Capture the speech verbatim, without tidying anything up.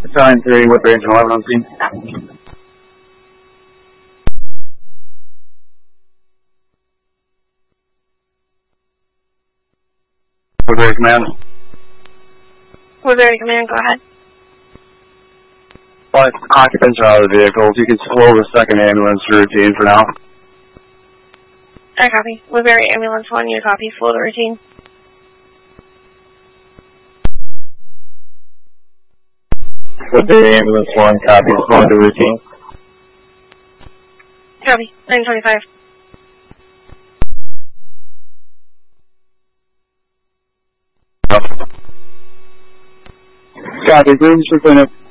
Battalion three, with range eleven on scene. Woodbury Command. Woodbury Command, go ahead. Well, occupants are out of the vehicles. You can slow the second ambulance routine for now. I copy. Woodbury Ambulance one, you copy. Slow the routine. Woodbury Ambulance one, copy. Slow the routine. Copy. nine twenty-five. Copy. Rooms for cleanup.